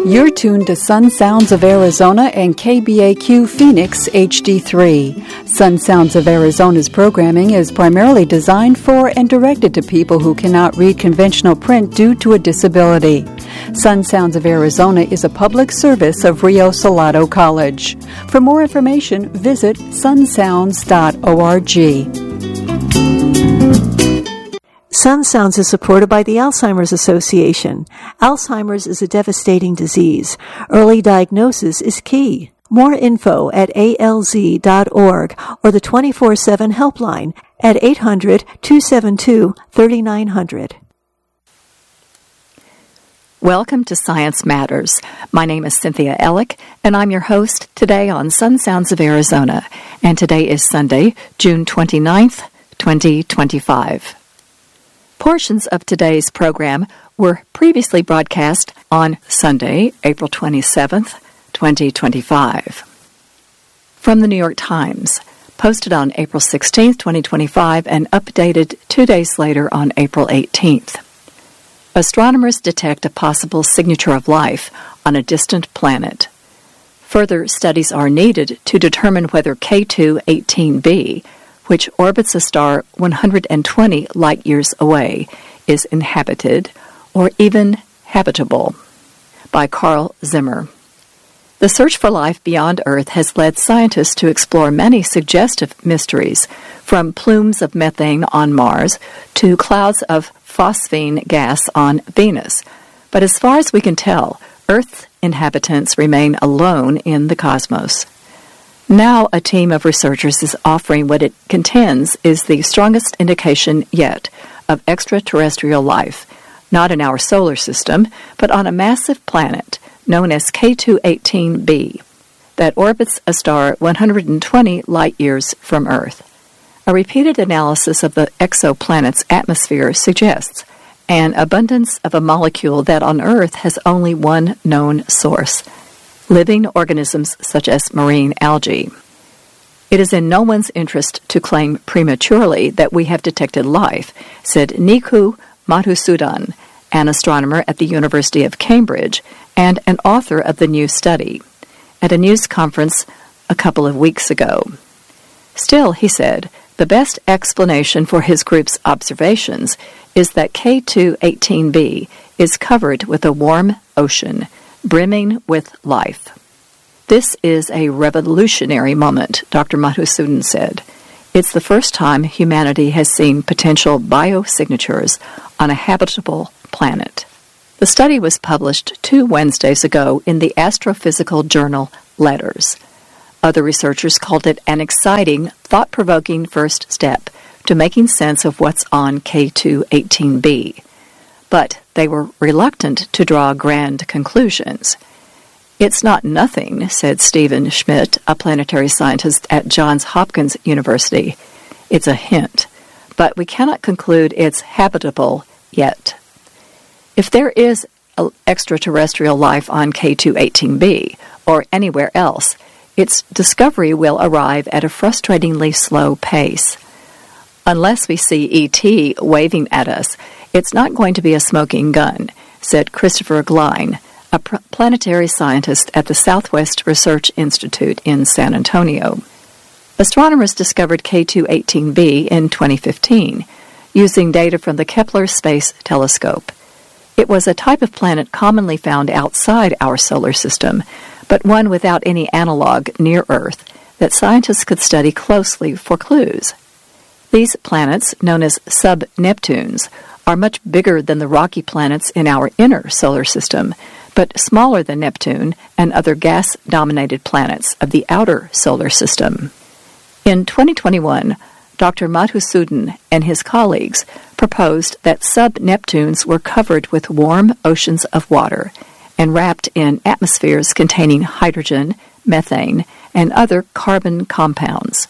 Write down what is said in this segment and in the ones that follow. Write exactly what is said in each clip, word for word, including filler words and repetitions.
You're tuned to Sun Sounds of Arizona and K B A Q Phoenix H D three. Sun Sounds of Arizona's programming is primarily designed for and directed to people who cannot read conventional print due to a disability. Sun Sounds of Arizona is a public service of Rio Salado College. For more information, visit sun sounds dot org. Sun Sounds is supported by the Alzheimer's Association. Alzheimer's is a devastating disease. Early diagnosis is key. More info at A L Z dot org or the twenty-four seven helpline at eight hundred, two seven two, three nine zero zero. Welcome to Science Matters. My name is Cynthia Ellick, and I'm your host today on Sun Sounds of Arizona. And today is Sunday, June twenty-ninth, twenty twenty-five. Portions of today's program were previously broadcast on Sunday, April twenty-seventh, twenty twenty-five. From the New York Times, posted on April sixteenth, twenty twenty-five, and updated two days later on April eighteenth. Astronomers detect a possible signature of life on a distant planet. Further studies are needed to determine whether K two eighteen b, which orbits a star one hundred twenty light-years away, is inhabited or even habitable. By Carl Zimmer. The search for life beyond Earth has led scientists to explore many suggestive mysteries, from plumes of methane on Mars to clouds of phosphine gas on Venus. But as far as we can tell, Earth's inhabitants remain alone in the cosmos. Now a team of researchers is offering what it contends is the strongest indication yet of extraterrestrial life, not in our solar system, but on a massive planet known as K two eighteen b, that orbits a star one hundred twenty light-years from Earth. A repeated analysis of the exoplanet's atmosphere suggests an abundance of a molecule that on Earth has only one known source: living organisms such as marine algae. It is in no one's interest to claim prematurely that we have detected life, said Niku Madhusudan, an astronomer at the University of Cambridge and an author of the new study, at a news conference a couple of weeks ago. Still, he said, the best explanation for his group's observations is that K two eighteen b is covered with a warm ocean, brimming with life. This is a revolutionary moment, Doctor Madhusudan said. It's the first time humanity has seen potential biosignatures on a habitable planet. The study was published two Wednesdays ago in the astrophysical journal Letters. Other researchers called it an exciting, thought-provoking first step to making sense of what's on K two eighteen b. But they were reluctant to draw grand conclusions. It's not nothing, said Stephen Schmidt, a planetary scientist at Johns Hopkins University. It's a hint, but we cannot conclude it's habitable yet. If there is extraterrestrial life on K two eighteen b, or anywhere else, its discovery will arrive at a frustratingly slow pace. Unless we see E T waving at us, it's not going to be a smoking gun, said Christopher Glein, a pr- planetary scientist at the Southwest Research Institute in San Antonio. Astronomers discovered K two eighteen b in twenty fifteen, using data from the Kepler Space Telescope. It was a type of planet commonly found outside our solar system, but one without any analog near Earth that scientists could study closely for clues. These planets, known as sub-Neptunes, are much bigger than the rocky planets in our inner solar system, but smaller than Neptune and other gas-dominated planets of the outer solar system. In twenty twenty-one, Doctor Madhusudan and his colleagues proposed that sub-Neptunes were covered with warm oceans of water and wrapped in atmospheres containing hydrogen, methane, and other carbon compounds.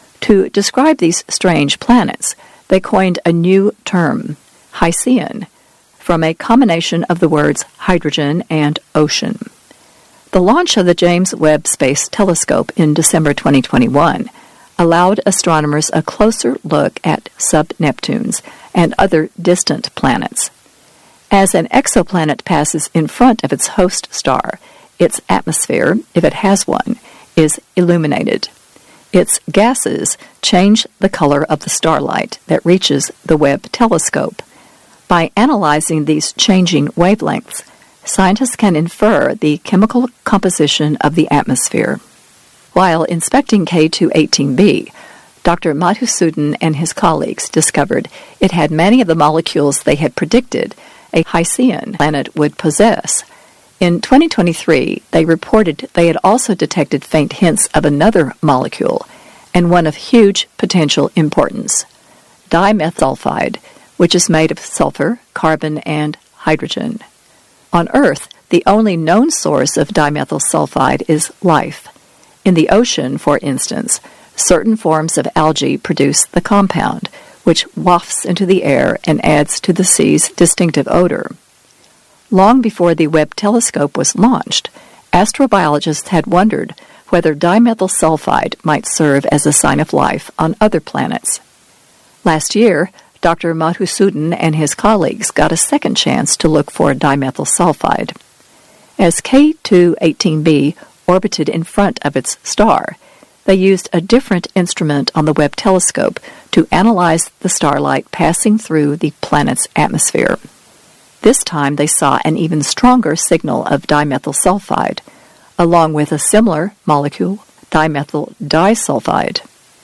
To describe these strange planets, they coined a new term, Hycean, from a combination of the words hydrogen and ocean. The launch of the James Webb Space Telescope in December twenty twenty-one allowed astronomers a closer look at sub-Neptunes and other distant planets. As an exoplanet passes in front of its host star, its atmosphere, if it has one, is illuminated. Its gases change the color of the starlight that reaches the Webb telescope. By analyzing these changing wavelengths, scientists can infer the chemical composition of the atmosphere. While inspecting K two eighteen b, Doctor Madhusudan and his colleagues discovered it had many of the molecules they had predicted a Hycean planet would possess. In twenty twenty-three, they reported they had also detected faint hints of another molecule, and one of huge potential importance, dimethyl, which is made of sulfur, carbon, and hydrogen. On Earth, the only known source of dimethyl sulfide is life. In the ocean, for instance, certain forms of algae produce the compound, which wafts into the air and adds to the sea's distinctive odor. Long before the Webb telescope was launched, astrobiologists had wondered whether dimethyl sulfide might serve as a sign of life on other planets. Last year, Doctor Madhusudan and his colleagues got a second chance to look for dimethyl sulfide. As K two eighteen b orbited in front of its star, they used a different instrument on the Webb telescope to analyze the starlight passing through the planet's atmosphere. This time they saw an even stronger signal of dimethyl sulfide, along with a similar molecule, dimethyl disulfide.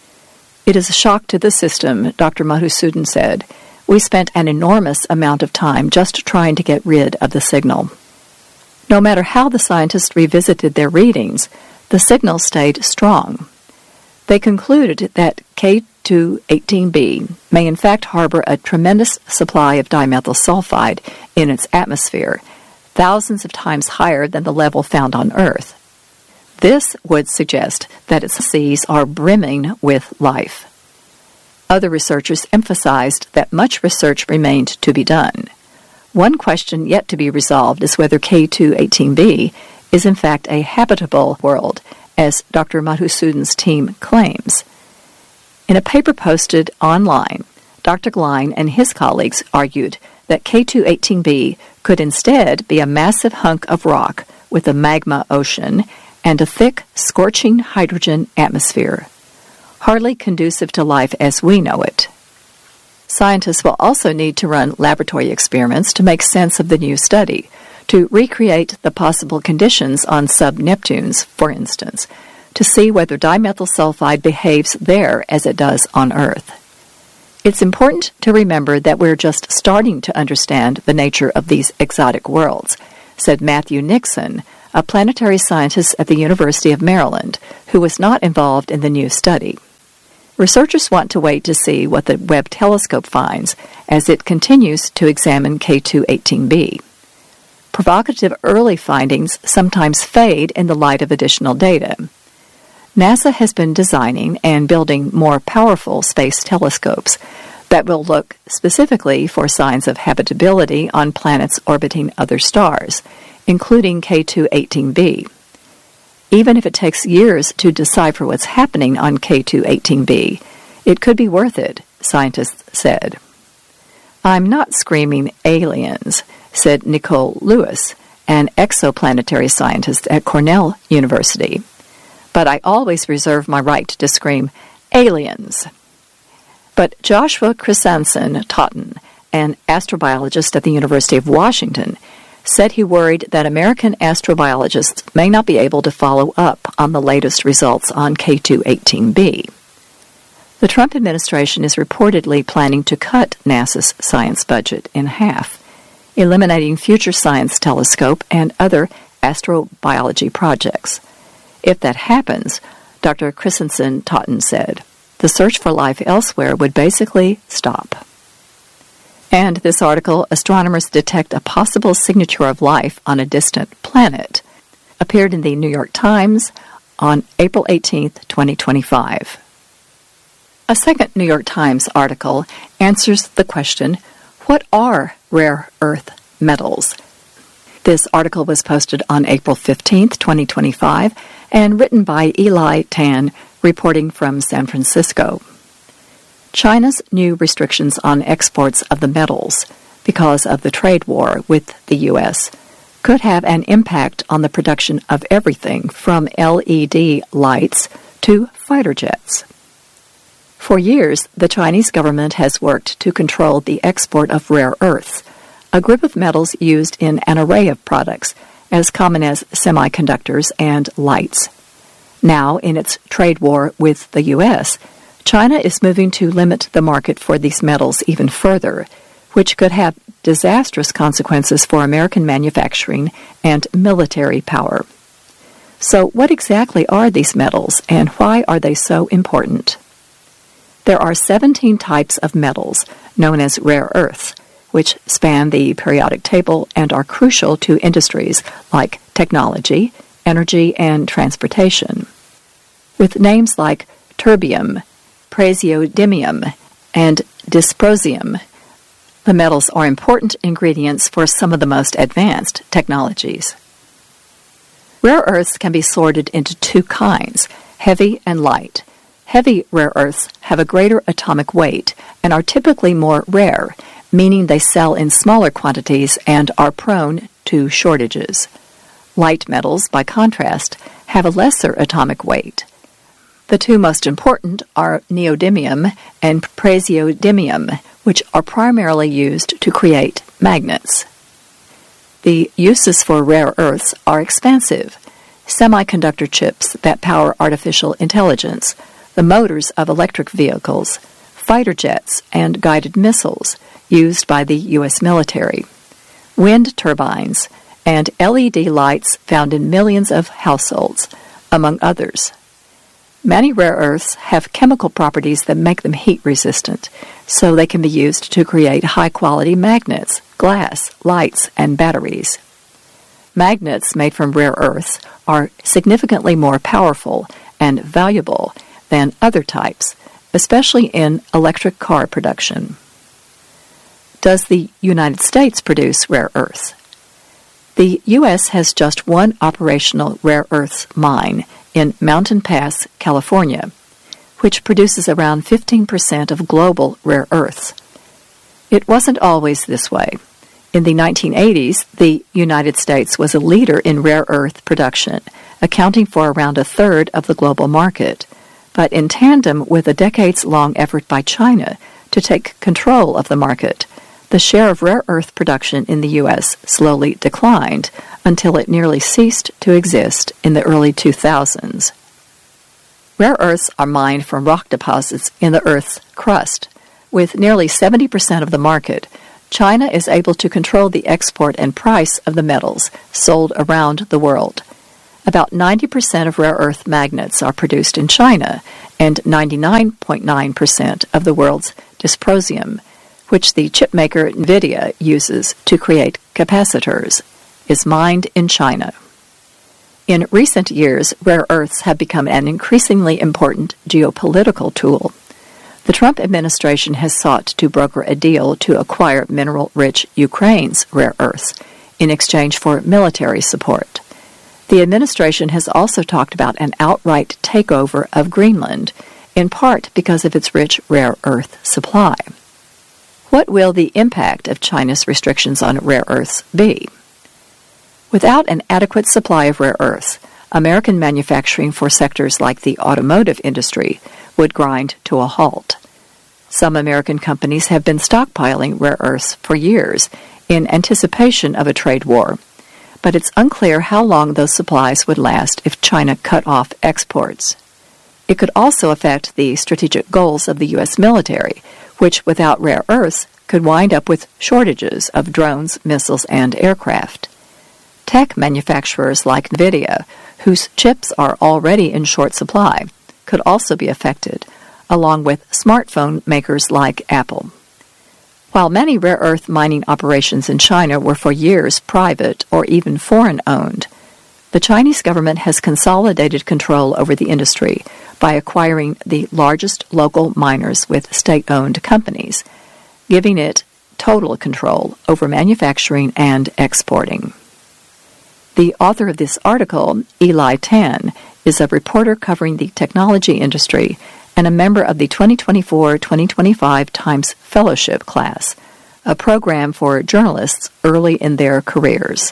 It is a shock to the system, Doctor Madhusudan said. We spent an enormous amount of time just trying to get rid of the signal. No matter how the scientists revisited their readings, the signal stayed strong. They concluded that K two eighteen b may in fact harbor a tremendous supply of dimethyl sulfide in its atmosphere, thousands of times higher than the level found on Earth. This would suggest that its seas are brimming with life. Other researchers emphasized that much research remained to be done. One question yet to be resolved is whether K two eighteen b is in fact a habitable world, as Doctor Madhusudan's team claims. In a paper posted online, Doctor Glein and his colleagues argued that K two eighteen b could instead be a massive hunk of rock with a magma ocean and a thick, scorching hydrogen atmosphere, hardly conducive to life as we know it. Scientists will also need to run laboratory experiments to make sense of the new study, to recreate the possible conditions on sub-Neptunes, for instance, to see whether dimethyl sulfide behaves there as it does on Earth. It's important to remember that we're just starting to understand the nature of these exotic worlds, said Matthew Nixon, a planetary scientist at the University of Maryland, who was not involved in the new study. Researchers want to wait to see what the Webb telescope finds as it continues to examine K two eighteen b. Provocative early findings sometimes fade in the light of additional data. NASA has been designing and building more powerful space telescopes that will look specifically for signs of habitability on planets orbiting other stars, including K two eighteen b. Even if it takes years to decipher what's happening on K two eighteen b, it could be worth it, scientists said. I'm not screaming aliens, said Nicole Lewis, an exoplanetary scientist at Cornell University. But I always reserve my right to scream aliens. But Joshua Christensen Totten, an astrobiologist at the University of Washington, said he worried that American astrobiologists may not be able to follow up on the latest results on K two eighteen b. The Trump administration is reportedly planning to cut NASA's science budget in half, eliminating Future Science Telescope and other astrobiology projects. If that happens, Doctor Christensen Totten said, the search for life elsewhere would basically stop. And this article, Astronomers Detect a Possible Signature of Life on a Distant Planet, appeared in the New York Times on April eighteenth, twenty twenty-five. A second New York Times article answers the question, what are rare earth metals? This article was posted on April fifteenth, twenty twenty-five, and written by Eli Tan, reporting from San Francisco. China's new restrictions on exports of the metals, because of the trade war with the U S, could have an impact on the production of everything from L E D lights to fighter jets. For years, the Chinese government has worked to control the export of rare earths, a group of metals used in an array of products, as common as semiconductors and lights. Now, in its trade war with the U S, China is moving to limit the market for these metals even further, which could have disastrous consequences for American manufacturing and military power. So, what exactly are these metals, and why are they so important? There are seventeen types of metals, known as rare earths, which span the periodic table and are crucial to industries like technology, energy, and transportation. With names like terbium, praseodymium, and dysprosium, the metals are important ingredients for some of the most advanced technologies. Rare earths can be sorted into two kinds, heavy and light. Heavy rare earths have a greater atomic weight and are typically more rare, meaning they sell in smaller quantities and are prone to shortages. Light metals, by contrast, have a lesser atomic weight. The two most important are neodymium and praseodymium, which are primarily used to create magnets. The uses for rare earths are expansive. Semiconductor chips that power artificial intelligence, the motors of electric vehicles, fighter jets, and guided missiles used by the U S military, wind turbines, and L E D lights found in millions of households, among others. Many rare earths have chemical properties that make them heat-resistant, so they can be used to create high-quality magnets, glass, lights, and batteries. Magnets made from rare earths are significantly more powerful and valuable than other types, especially in electric car production. Does the United States produce rare earths? The U S has just one operational rare earths mine in Mountain Pass, California, which produces around fifteen percent of global rare earths. It wasn't always this way. In the nineteen eighties, the United States was a leader in rare earth production, accounting for around a third of the global market. But in tandem with a decades-long effort by China to take control of the market, the share of rare earth production in the U S slowly declined until it nearly ceased to exist in the early two thousands. Rare earths are mined from rock deposits in the Earth's crust. With nearly seventy percent of the market, China is able to control the export and price of the metals sold around the world. About ninety percent of rare earth magnets are produced in China, and ninety-nine point nine percent of the world's dysprosium, which the chipmaker NVIDIA uses to create capacitors, is mined in China. In recent years, rare earths have become an increasingly important geopolitical tool. The Trump administration has sought to broker a deal to acquire mineral-rich Ukraine's rare earths in exchange for military support. The administration has also talked about an outright takeover of Greenland, in part because of its rich rare earth supply. What will the impact of China's restrictions on rare earths be? Without an adequate supply of rare earths, American manufacturing for sectors like the automotive industry would grind to a halt. Some American companies have been stockpiling rare earths for years in anticipation of a trade war, but it's unclear how long those supplies would last if China cut off exports. It could also affect the strategic goals of the U S military, which, without rare earths, could wind up with shortages of drones, missiles, and aircraft. Tech manufacturers like NVIDIA, whose chips are already in short supply, could also be affected, along with smartphone makers like Apple. While many rare earth mining operations in China were for years private or even foreign-owned, the Chinese government has consolidated control over the industry by acquiring the largest local miners with state-owned companies, giving it total control over manufacturing and exporting. The author of this article, Eli Tan, is a reporter covering the technology industry and a member of the twenty twenty-four twenty twenty-five Times Fellowship class. a program for journalists early in their careers.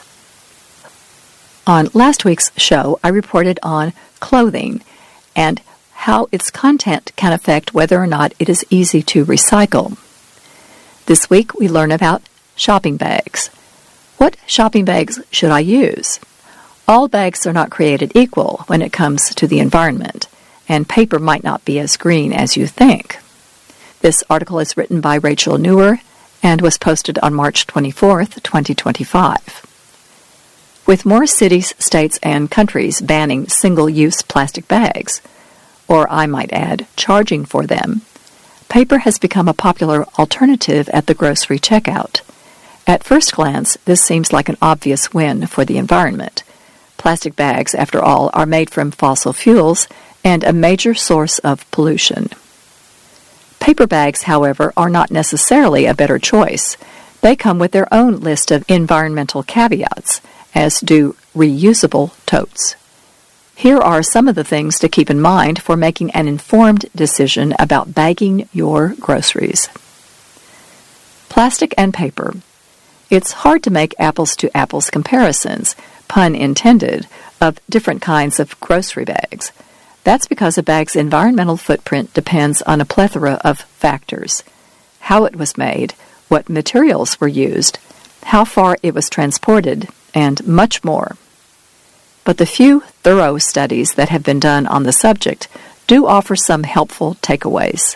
On last week's show, I reported on clothing and how its content can affect whether or not it is easy to recycle. This week, we learn about shopping bags. What shopping bags should I use? All bags are not created equal when it comes to the environment, and paper might not be as green as you think. This article is written by Rachel Newer and was posted on March twenty-fourth, twenty twenty-five. With more cities, states, and countries banning single-use plastic bags, or I might add, charging for them, paper has become a popular alternative at the grocery checkout. At first glance, this seems like an obvious win for the environment. Plastic bags, after all, are made from fossil fuels and a major source of pollution. Paper bags, however, are not necessarily a better choice. They come with their own list of environmental caveats, as do reusable totes. Here are some of the things to keep in mind for making an informed decision about bagging your groceries. Plastic and paper. It's hard to make apples-to-apples comparisons, pun intended, of different kinds of grocery bags. That's because a bag's environmental footprint depends on a plethora of factors: how it was made, what materials were used, how far it was transported, and much more. But the few thorough studies that have been done on the subject do offer some helpful takeaways.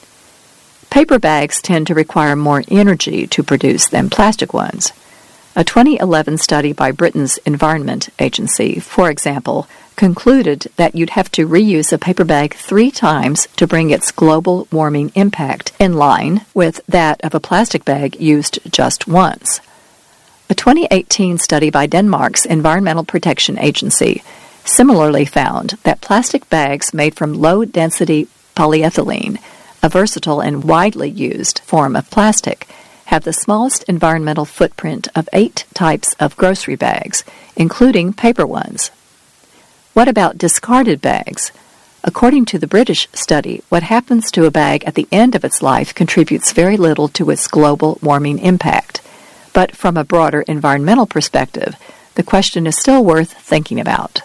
Paper bags tend to require more energy to produce than plastic ones. A twenty eleven study by Britain's Environment Agency, for example, concluded that you'd have to reuse a paper bag three times to bring its global warming impact in line with that of a plastic bag used just once. A twenty eighteen study by Denmark's Environmental Protection Agency similarly found that plastic bags made from low-density polyethylene, a versatile and widely used form of plastic, have the smallest environmental footprint of eight types of grocery bags, including paper ones. What about discarded bags? According to the British study, what happens to a bag at the end of its life contributes very little to its global warming impact. But from a broader environmental perspective, the question is still worth thinking about.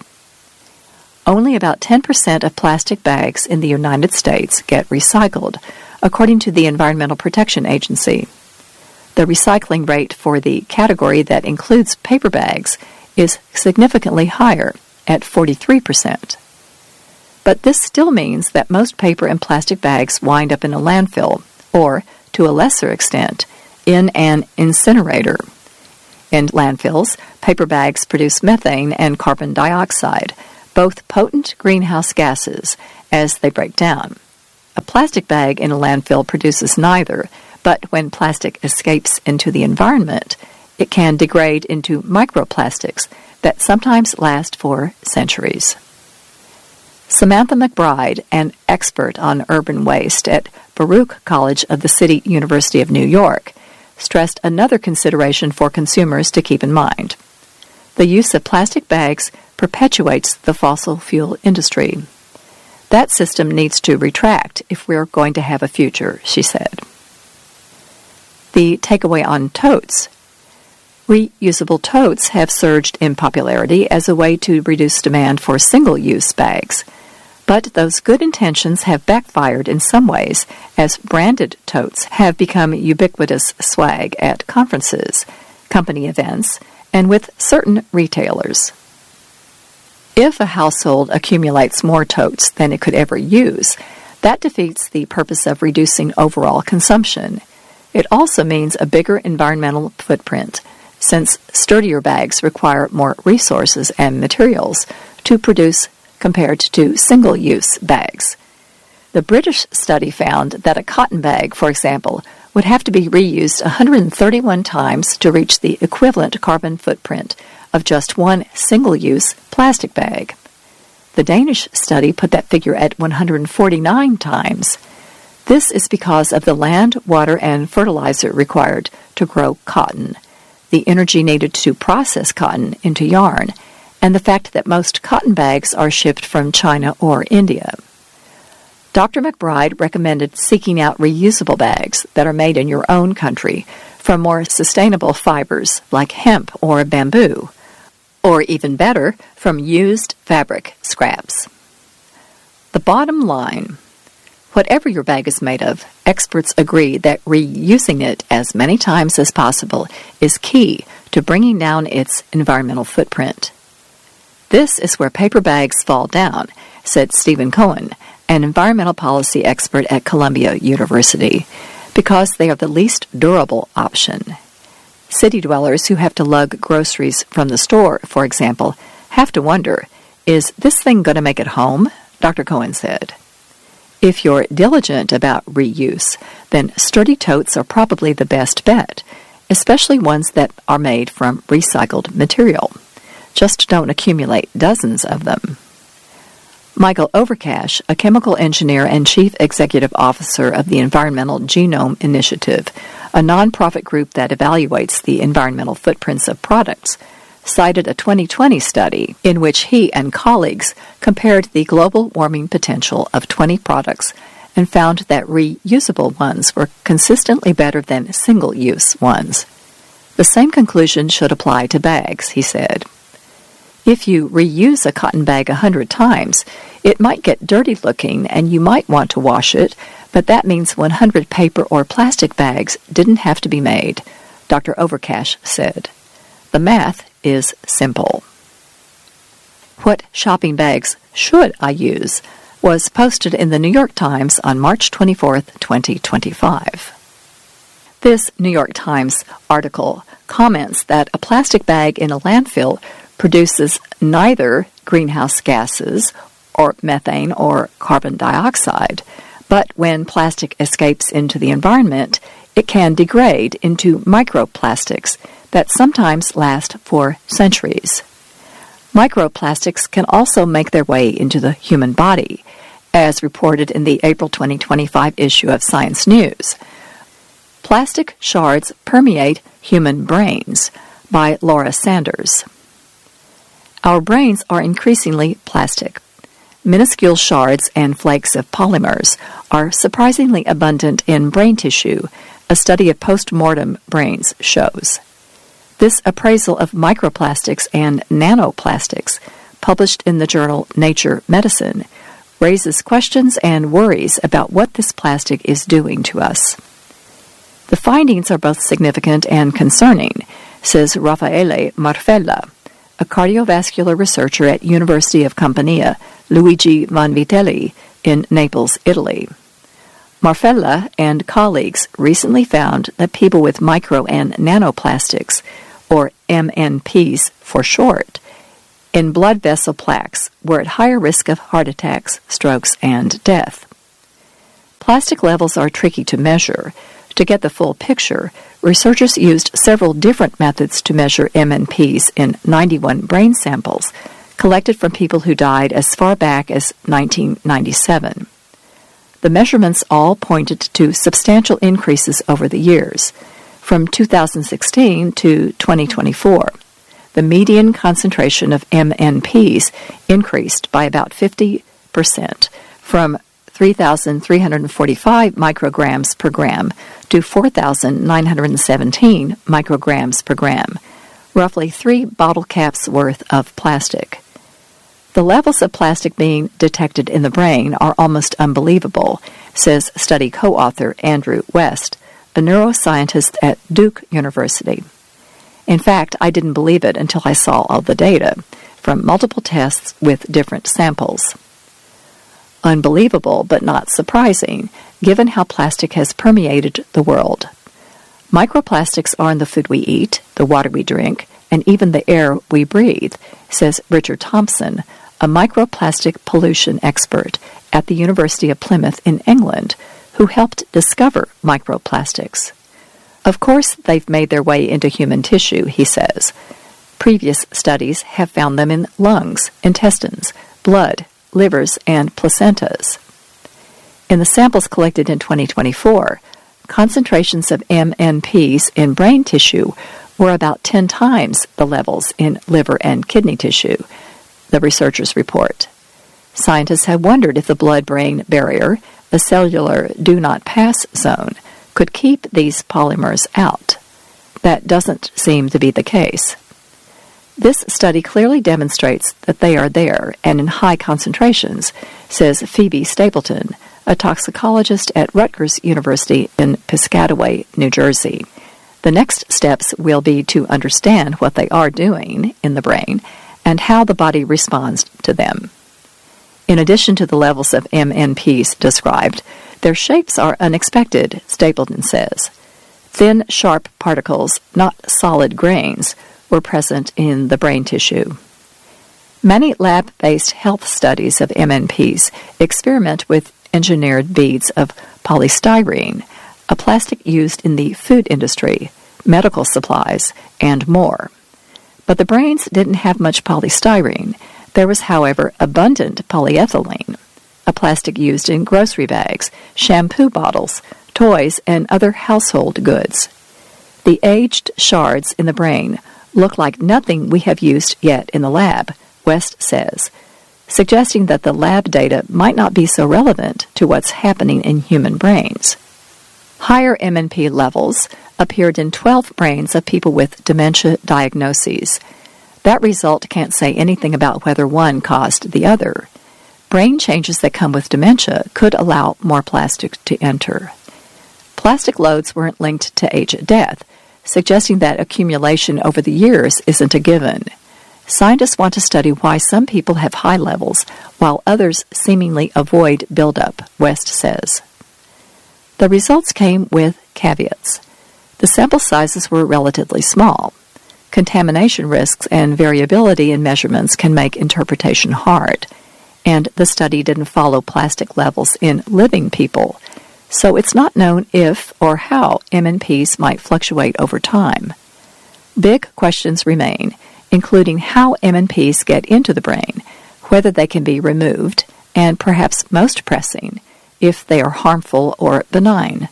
Only about ten percent of plastic bags in the United States get recycled, according to the Environmental Protection Agency. The recycling rate for the category that includes paper bags is significantly higher, at forty-three percent. But this still means that most paper and plastic bags wind up in a landfill, or, to a lesser extent, in an incinerator. In landfills, paper bags produce methane and carbon dioxide, both potent greenhouse gases, as they break down. A plastic bag in a landfill produces neither, but when plastic escapes into the environment, it can degrade into microplastics that sometimes last for centuries. Samantha McBride, an expert on urban waste at Baruch College of the City University of New York, stressed another consideration for consumers to keep in mind. The use of plastic bags perpetuates the fossil fuel industry. That system needs to retract if we're going to have a future, she said. The takeaway on totes. Reusable totes have surged in popularity as a way to reduce demand for single-use bags. But those good intentions have backfired in some ways, as branded totes have become ubiquitous swag at conferences, company events, and with certain retailers. If a household accumulates more totes than it could ever use, that defeats the purpose of reducing overall consumption. It also means a bigger environmental footprint, since sturdier bags require more resources and materials to produce compared to single-use bags. The British study found that a cotton bag, for example, would have to be reused one hundred thirty-one times to reach the equivalent carbon footprint of just one single-use plastic bag. The Danish study put that figure at one hundred forty-nine times. This is because of the land, water, and fertilizer required to grow cotton, the energy needed to process cotton into yarn, and the fact that most cotton bags are shipped from China or India. Doctor McBride recommended seeking out reusable bags that are made in your own country from more sustainable fibers like hemp or bamboo, or even better, from used fabric scraps. The bottom line: whatever your bag is made of, experts agree that reusing it as many times as possible is key to bringing down its environmental footprint. This is where paper bags fall down, said Stephen Cohen, an environmental policy expert at Columbia University, because they are the least durable option. City dwellers who have to lug groceries from the store, for example, have to wonder, is this thing going to make it home? Doctor Cohen said. If you're diligent about reuse, then sturdy totes are probably the best bet, especially ones that are made from recycled material. Just don't accumulate dozens of them. Michael Overcash, a chemical engineer and chief executive officer of the Environmental Genome Initiative, a nonprofit group that evaluates the environmental footprints of products, cited a twenty twenty study in which he and colleagues compared the global warming potential of twenty products and found that reusable ones were consistently better than single-use ones. The same conclusion should apply to bags, he said. If you reuse a cotton bag a hundred times, it might get dirty looking and you might want to wash it, but that means one hundred paper or plastic bags didn't have to be made, Doctor Overcash said. The math is simple. What shopping bags should I use was posted in the New York Times on March twenty-fourth, twenty twenty-five. This New York Times article comments that a plastic bag in a landfill produces neither greenhouse gases or methane or carbon dioxide, but when plastic escapes into the environment, it can degrade into microplastics that sometimes last for centuries. Microplastics can also make their way into the human body, as reported in the April twenty twenty-five issue of Science News. Plastic Shards Permeate Human Brains by Laura Sanders. Our brains are increasingly plastic. Minuscule shards and flakes of polymers are surprisingly abundant in brain tissue, a study of post-mortem brains shows. This appraisal of microplastics and nanoplastics, published in the journal Nature Medicine, raises questions and worries about what this plastic is doing to us. The findings are both significant and concerning, says Raffaele Marfella, a cardiovascular researcher at University of Campania, Luigi Vanvitelli, in Naples, Italy. Marfella and colleagues recently found that people with micro and nanoplastics, or M N Ps for short, in blood vessel plaques were at higher risk of heart attacks, strokes, and death. Plastic levels are tricky to measure. To get the full picture, researchers used several different methods to measure M N Ps in ninety-one brain samples collected from people who died as far back as nineteen ninety-seven. The measurements all pointed to substantial increases over the years. From two thousand sixteen to twenty twenty-four, the median concentration of M N Ps increased by about fifty percent, from three thousand three hundred forty-five micrograms per gram to four thousand nine hundred seventeen micrograms per gram, roughly three bottle caps worth of plastic. The levels of plastic being detected in the brain are almost unbelievable, says study co-author Andrew West, a neuroscientist at Duke University. In fact, I didn't believe it until I saw all the data from multiple tests with different samples. Unbelievable, but not surprising, given how plastic has permeated the world. Microplastics are in the food we eat, the water we drink, and even the air we breathe, says Richard Thompson, a microplastic pollution expert at the University of Plymouth in England, who helped discover microplastics. Of course, they've made their way into human tissue, he says. Previous studies have found them in lungs, intestines, blood, livers, and placentas. In the samples collected in twenty twenty-four, concentrations of M N Ps in brain tissue were about ten times the levels in liver and kidney tissue, the researchers report. Scientists have wondered if the blood-brain barrier, a cellular do-not-pass zone, could keep these polymers out. that doesn't seem to be the case. This study clearly demonstrates that they are there and in high concentrations, says Phoebe Stapleton, a toxicologist at Rutgers University in Piscataway, New Jersey. The next steps will be to understand what they are doing in the brain and how the body responds to them. In addition to the levels of M N Ps described, their shapes are unexpected, Stapleton says. Thin, sharp particles, not solid grains, were present in the brain tissue. Many lab-based health studies of M N Ps experiment with engineered beads of polystyrene, a plastic used in the food industry, medical supplies, and more. But the brains didn't have much polystyrene. There was, however, abundant polyethylene, a plastic used in grocery bags, shampoo bottles, toys, and other household goods. The aged shards in the brain look like nothing we have used yet in the lab, West says, suggesting that the lab data might not be so relevant to what's happening in human brains. Higher M N P levels appeared in twelve brains of people with dementia diagnoses. That result can't say anything about whether one caused the other. Brain changes that come with dementia could allow more plastic to enter. Plastic loads weren't linked to age-death, suggesting that accumulation over the years isn't a given. Scientists want to study why some people have high levels while others seemingly avoid buildup, West says. The results came with caveats. The sample sizes were relatively small. Contamination risks and variability in measurements can make interpretation hard, and the study didn't follow plastic levels in living people, so it's not known if or how M N Ps might fluctuate over time. Big questions remain, including how M N Ps get into the brain, whether they can be removed, and perhaps most pressing, if they are harmful or benign.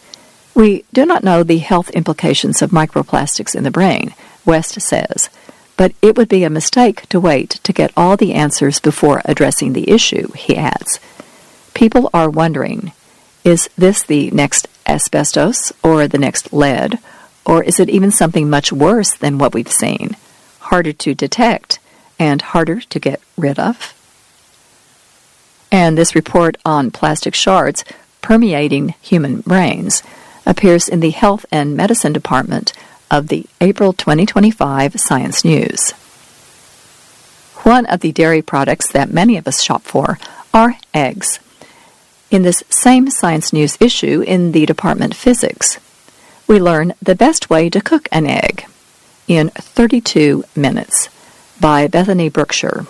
We do not know the health implications of microplastics in the brain, West says, but it would be a mistake to wait to get all the answers before addressing the issue, he adds. People are wondering, is this the next asbestos or the next lead, or is it even something much worse than what we've seen, harder to detect and harder to get rid of? And this report on plastic shards permeating human brains appears in the Health and Medicine Department of the April twenty twenty-five Science News. One of the dairy products that many of us shop for are eggs. In this same Science News issue in the Department of Physics, we learn the best way to cook an egg in thirty-two minutes by Bethany Brookshire.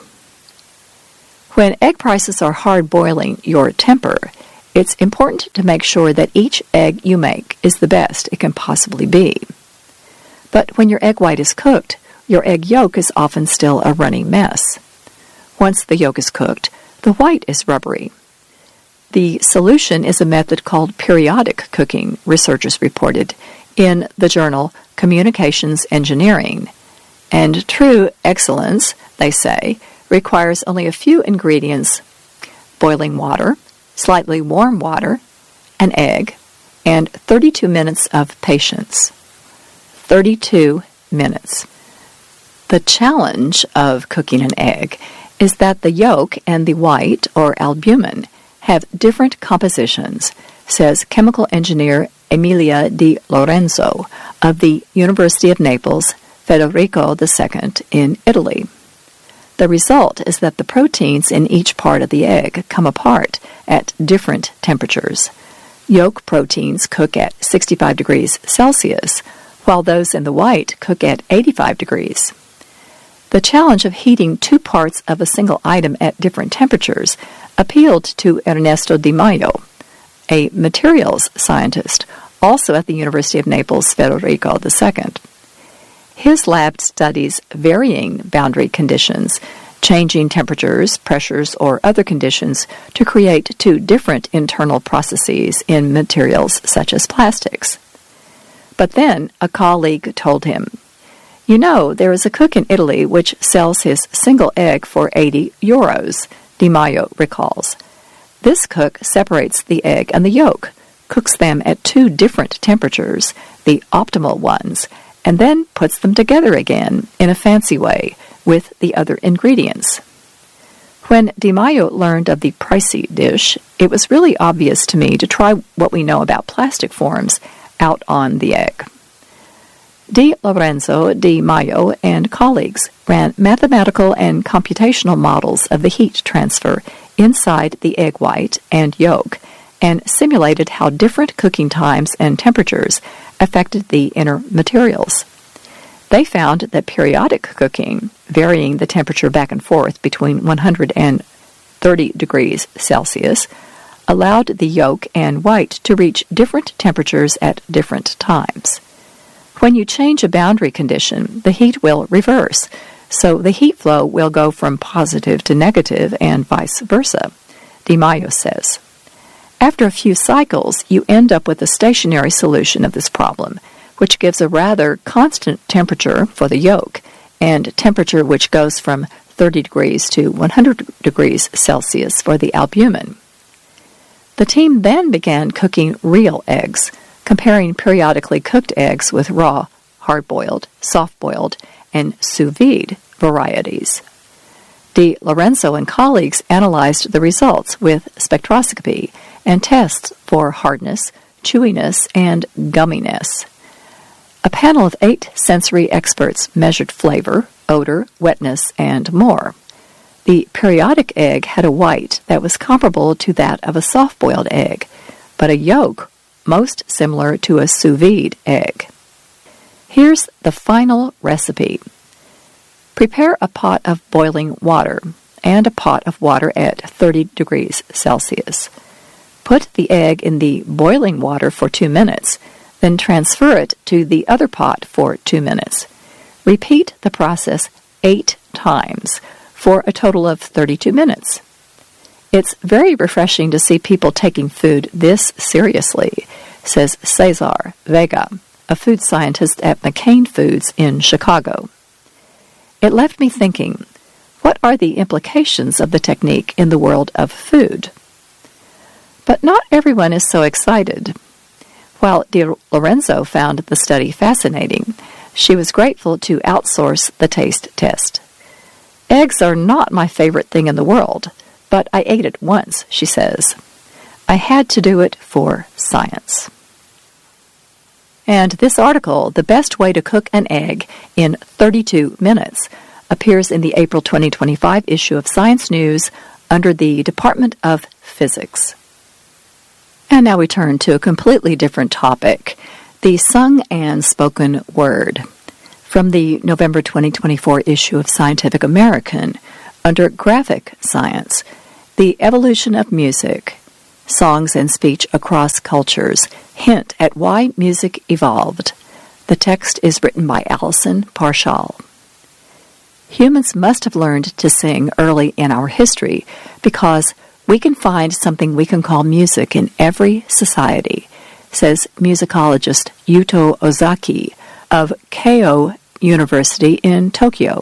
When egg prices are hard-boiling your temper, it's important to make sure that each egg you make is the best it can possibly be. But when your egg white is cooked, your egg yolk is often still a runny mess. Once the yolk is cooked, the white is rubbery. The solution is a method called periodic cooking, researchers reported in the journal Communications Engineering. And true excellence, they say, requires only a few ingredients: boiling water, slightly warm water, an egg, and thirty-two minutes of patience. thirty-two minutes. The challenge of cooking an egg is that the yolk and the white, or albumin, have different compositions, says chemical engineer Emilia Di Lorenzo of the University of Naples, Federico the Second in Italy. The result is that the proteins in each part of the egg come apart at different temperatures. Yolk proteins cook at sixty-five degrees Celsius, while those in the white cook at eighty-five degrees. The challenge of heating two parts of a single item at different temperatures appealed to Ernesto Di Maio, a materials scientist, also at the University of Naples, Federico the Second. His lab studies varying boundary conditions, changing temperatures, pressures, or other conditions to create two different internal processes in materials such as plastics. But then a colleague told him, "You know, there is a cook in Italy which sells his single egg for eighty euros, Di Maio recalls. This cook separates the egg and the yolk, cooks them at two different temperatures, the optimal ones, and then puts them together again in a fancy way with the other ingredients. When Di Maio learned of the pricey dish, it was really obvious to me to try what we know about plastic forms out on the egg. Di Lorenzo Di Maio and colleagues ran mathematical and computational models of the heat transfer inside the egg white and yolk and simulated how different cooking times and temperatures affected the inner materials. They found that periodic cooking, varying the temperature back and forth between one hundred and thirty degrees Celsius, allowed the yolk and white to reach different temperatures at different times. When you change a boundary condition, the heat will reverse, so the heat flow will go from positive to negative and vice versa, Di Maio says. After a few cycles, you end up with a stationary solution of this problem, which gives a rather constant temperature for the yolk and temperature which goes from thirty degrees to one hundred degrees Celsius for the albumin. The team then began cooking real eggs, comparing periodically cooked eggs with raw, hard-boiled, soft-boiled, and sous vide varieties. Di Lorenzo and colleagues analyzed the results with spectroscopy and tests for hardness, chewiness, and gumminess. A panel of eight sensory experts measured flavor, odor, wetness, and more. The periodic egg had a white that was comparable to that of a soft-boiled egg, but a yolk most similar to a sous vide egg. Here's the final recipe. Prepare a pot of boiling water and a pot of water at thirty degrees Celsius. Put the egg in the boiling water for two minutes, then transfer it to the other pot for two minutes. Repeat the process eight times for a total of thirty-two minutes. It's very refreshing to see people taking food this seriously, says Cesar Vega, a food scientist at McCain Foods in Chicago. It left me thinking, what are the implications of the technique in the world of food? But not everyone is so excited. While Di Lorenzo found the study fascinating, she was grateful to outsource the taste test. Eggs are not my favorite thing in the world, but I ate it once, she says. I had to do it for science. And this article, The Best Way to Cook an Egg in thirty-two minutes, appears in the April twenty twenty-five issue of Science News under the Department of Physics. And now we turn to a completely different topic, the sung and spoken word. From the November twenty twenty-four issue of Scientific American, under Graphic Science, The Evolution of Music, Songs and Speech Across Cultures hint at why music evolved. The text is written by Alison Parshall. Humans must have learned to sing early in our history because we can find something we can call music in every society, says musicologist Yuto Ozaki of Keio University in Tokyo.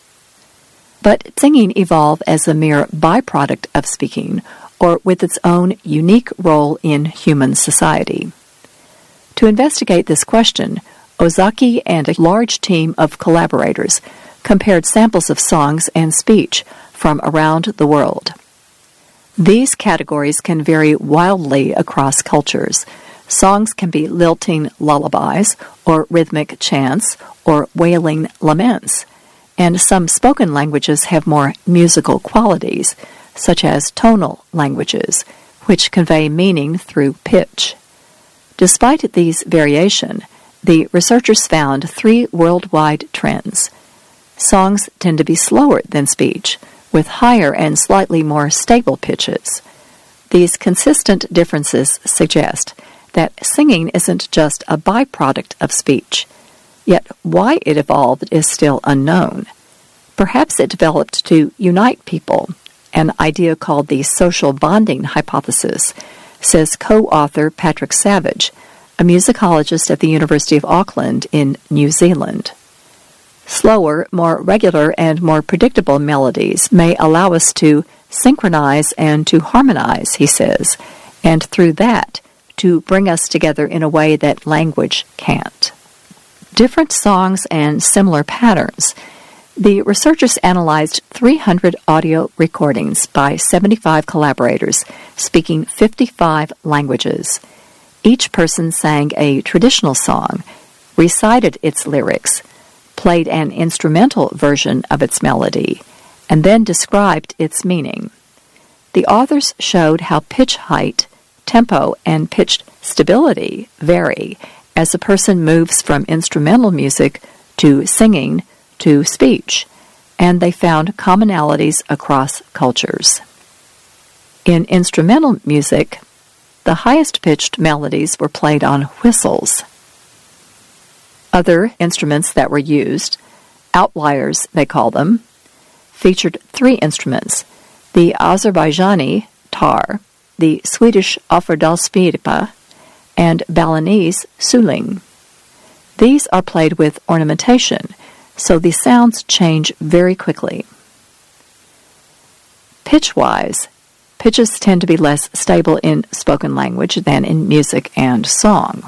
But singing evolved as a mere byproduct of speaking, or with its own unique role in human society. To investigate this question, Ozaki and a large team of collaborators compared samples of songs and speech from around the world. These categories can vary wildly across cultures. Songs can be lilting lullabies, or rhythmic chants, or wailing laments. And some spoken languages have more musical qualities, such as tonal languages, which convey meaning through pitch. Despite these variation, the researchers found three worldwide trends. Songs tend to be slower than speech, with higher and slightly more stable pitches. These consistent differences suggest that singing isn't just a byproduct of speech. Yet why it evolved is still unknown. Perhaps it developed to unite people, an idea called the social bonding hypothesis, says co-author Patrick Savage, a musicologist at the University of Auckland in New Zealand. Slower, more regular, and more predictable melodies may allow us to synchronize and to harmonize, he says, and through that, to bring us together in a way that language can't. different songs and similar patterns. The researchers analyzed three hundred audio recordings by seventy-five collaborators speaking fifty-five languages. Each person sang a traditional song, recited its lyrics, played an instrumental version of its melody, and then described its meaning. The authors showed how pitch height, tempo, and pitch stability vary as a person moves from instrumental music to singing to speech, and they found commonalities across cultures. In instrumental music, the highest-pitched melodies were played on whistles. Other instruments that were used, outliers they call them, featured three instruments: the Azerbaijani tar, the Swedish offerdalspipa, and Balinese suling. These are played with ornamentation, so the sounds change very quickly. Pitch-wise, pitches tend to be less stable in spoken language than in music and song.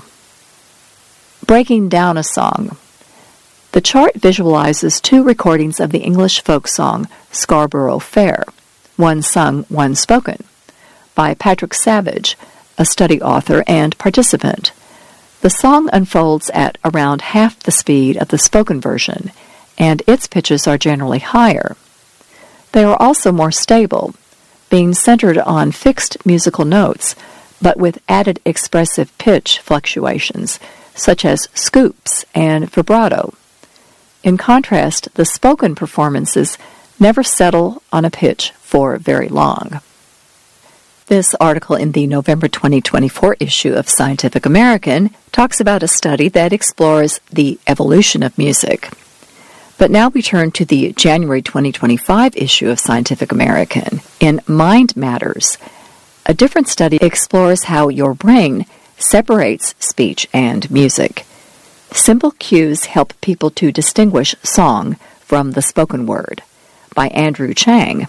Breaking down a song. The chart visualizes two recordings of the English folk song Scarborough Fair, One Sung, One Spoken, by Patrick Savage, a study author and participant. The song unfolds at around half the speed of the spoken version, and its pitches are generally higher. They are also more stable, being centered on fixed musical notes, but with added expressive pitch fluctuations, such as scoops and vibrato. In contrast, the spoken performances never settle on a pitch for very long. This article in the November twenty twenty-four issue of Scientific American talks about a study that explores the evolution of music. But now we turn to the January twenty twenty-five issue of Scientific American. In Mind Matters, a different study explores how your brain separates speech and music. Simple cues help people to distinguish song from the spoken word, by Andrew Chang.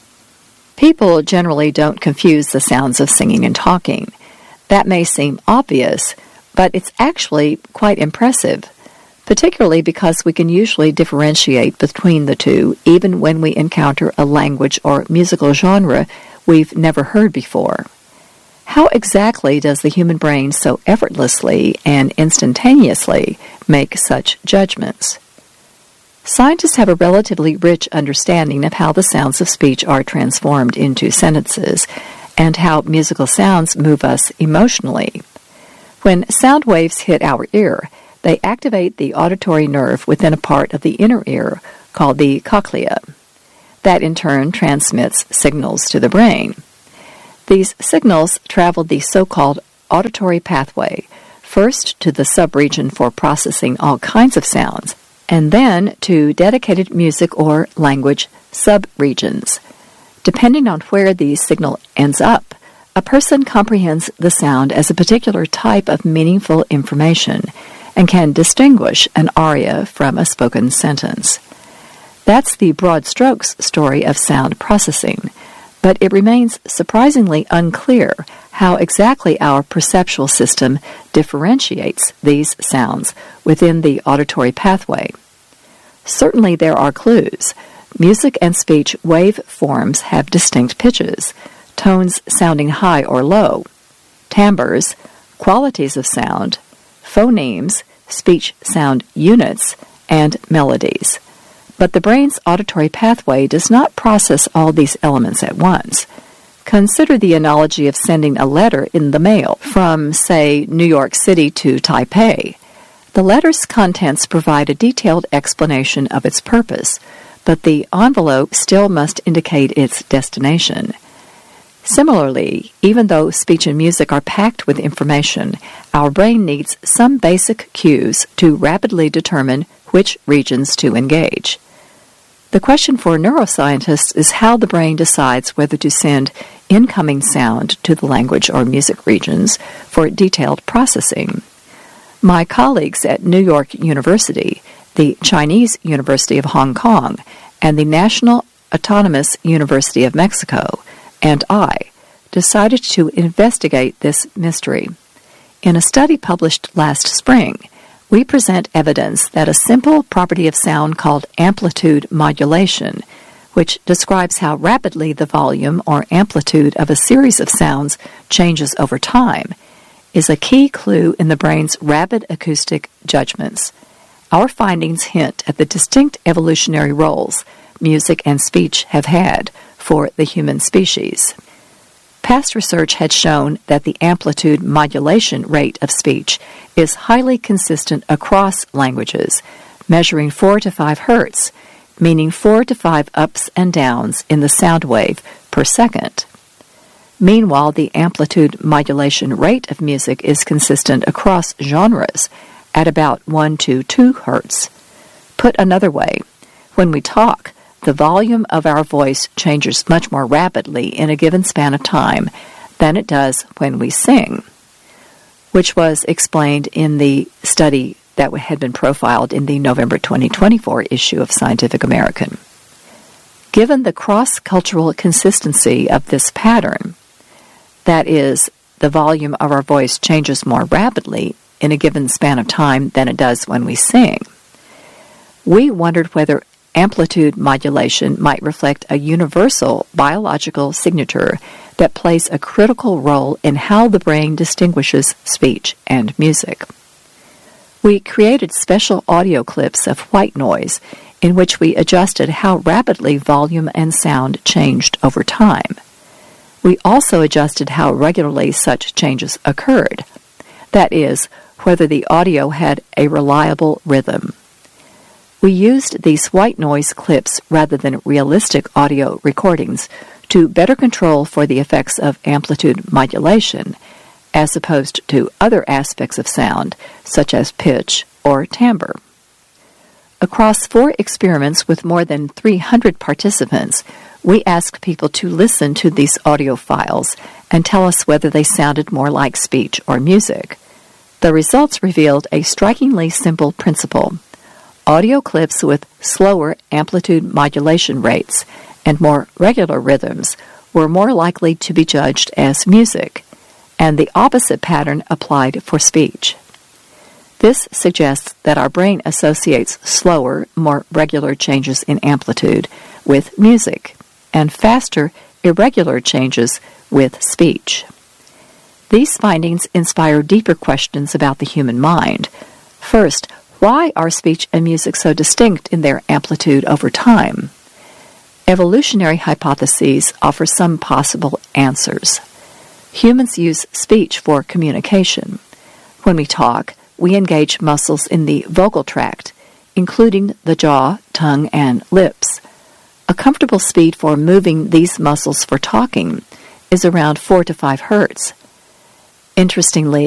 People generally don't confuse the sounds of singing and talking. That may seem obvious, but it's actually quite impressive, particularly because we can usually differentiate between the two even when we encounter a language or musical genre we've never heard before. How exactly does the human brain so effortlessly and instantaneously make such judgments? Scientists have a relatively rich understanding of how the sounds of speech are transformed into sentences and how musical sounds move us emotionally. When sound waves hit our ear, they activate the auditory nerve within a part of the inner ear called the cochlea. That in turn transmits signals to the brain. These signals travel the so-called auditory pathway, first to the subregion for processing all kinds of sounds, and then to dedicated music or language subregions. Depending on where the signal ends up, a person comprehends the sound as a particular type of meaningful information and can distinguish an aria from a spoken sentence. That's the broad strokes story of sound processing, but it remains surprisingly unclear how exactly our perceptual system differentiates these sounds within the auditory pathway. Certainly there are clues. Music and speech wave forms have distinct pitches, tones sounding high or low, timbres, qualities of sound, phonemes, speech sound units, and melodies. But the brain's auditory pathway does not process all these elements at once. Consider the analogy of sending a letter in the mail from, say, New York City to Taipei. The letter's contents provide a detailed explanation of its purpose, but the envelope still must indicate its destination. Similarly, even though speech and music are packed with information, our brain needs some basic cues to rapidly determine which regions to engage. The question for neuroscientists is how the brain decides whether to send incoming sound to the language or music regions for detailed processing. My colleagues at New York University, the Chinese University of Hong Kong, and the National Autonomous University of Mexico, and I, decided to investigate this mystery. In a study published last spring, we present evidence that a simple property of sound called amplitude modulation, which describes how rapidly the volume or amplitude of a series of sounds changes over time, is a key clue in the brain's rapid acoustic judgments. Our findings hint at the distinct evolutionary roles music and speech have had for the human species. Past research had shown that the amplitude modulation rate of speech is highly consistent across languages, measuring four to five hertz, meaning four to five ups and downs in the sound wave per second. Meanwhile, the amplitude modulation rate of music is consistent across genres at about one to two hertz. Put another way, when we talk, the volume of our voice changes much more rapidly in a given span of time than it does when we sing, which was explained in the study that had been profiled in the November twenty twenty-four issue of Scientific American. Given the cross-cultural consistency of this pattern, that is, the volume of our voice changes more rapidly in a given span of time than it does when we sing, we wondered whether amplitude modulation might reflect a universal biological signature that plays a critical role in how the brain distinguishes speech and music. We created special audio clips of white noise in which we adjusted how rapidly volume and sound changed over time. We also adjusted how regularly such changes occurred, that is, whether the audio had a reliable rhythm. We used these white noise clips rather than realistic audio recordings to better control for the effects of amplitude modulation, as opposed to other aspects of sound, such as pitch or timbre. Across four experiments with more than three hundred participants, we asked people to listen to these audio files and tell us whether they sounded more like speech or music. The results revealed a strikingly simple principle. Audio clips with slower amplitude modulation rates and more regular rhythms were more likely to be judged as music, and the opposite pattern applied for speech. This suggests that our brain associates slower, more regular changes in amplitude with music, and faster, irregular changes with speech. These findings inspire deeper questions about the human mind. First, why are speech and music so distinct in their amplitude over time? Evolutionary hypotheses offer some possible answers. Humans use speech for communication. When we talk, we engage muscles in the vocal tract, including the jaw, tongue, and lips. A comfortable speed for moving these muscles for talking is around four to five hertz. Interestingly,